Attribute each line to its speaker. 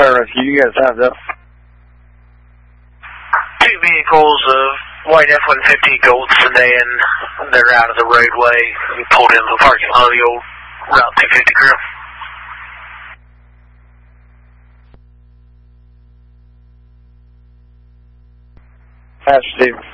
Speaker 1: Fire Rescue, you guys have that?
Speaker 2: 2 vehicles of white F-150 Gold sedan. They're out of the roadway. We pulled into the parking lot of the old Route 250 crew.
Speaker 1: Patch, Steve.